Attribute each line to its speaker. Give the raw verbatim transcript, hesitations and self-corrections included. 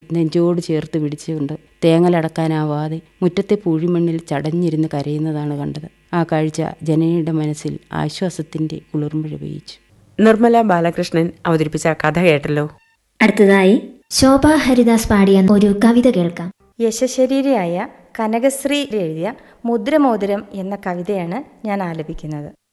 Speaker 1: നെഞ്ചോട് ചേർത്ത് പിടിച്ചുകൊണ്ട് തേങ്ങലടക്കാനാവാതെ മുറ്റത്തെ പൂഴിമണ്ണിൽ ചടഞ്ഞിരുന്ന് കരയുന്നതാണ് കണ്ടത്. ആ കാഴ്ച ജനനിയുടെ മനസ്സിൽ ആശ്വാസത്തിന്റെ കുളിർമഴ പെയ്യിച്ചു.
Speaker 2: നിർമ്മല ബാലകൃഷ്ണൻ അവതരിപ്പിച്ച കഥ കേട്ടല്ലോ.
Speaker 3: അടുത്തതായി ശോഭ ഹരിദാസ് പാടിയ ഒരു കവിത കേൾക്കാം.
Speaker 4: യശശരീരയായ കനകശ്രീ എഴുതിയ മുദ്രമോതിരം എന്ന കവിതയാണ് ഞാൻ ആലപിക്കുന്നത്.